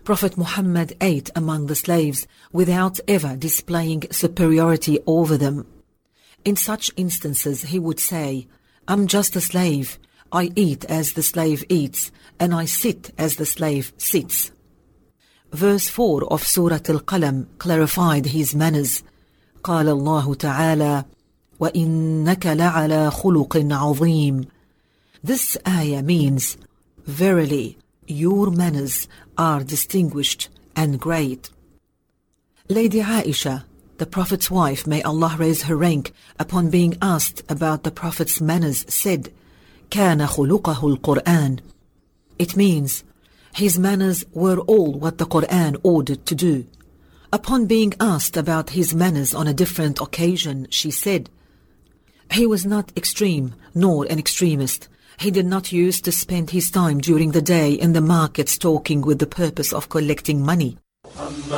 Prophet Muhammad ate among the slaves without ever displaying superiority over them. In such instances he would say, "I'm just a slave. I eat as the slave eats, and I sit as the slave sits." Verse 4 of Surah Al-Qalam clarified his manners. قال الله تعالى وَإِنَّكَ لَعَلَى خُلُقٍ عَظِيمٍ. This ayah means, verily, your manners are distinguished and great. Lady Aisha, the Prophet's wife, may Allah raise her rank, upon being asked about the Prophet's manners, said, كَانَ خُلُقَهُ الْقُرْآنِ. It means, his manners were all what the Qur'an ordered to do. Upon being asked about his manners on a different occasion, she said, he was not extreme nor an extremist. He did not use to spend his time during the day in the markets talking with the purpose of collecting money.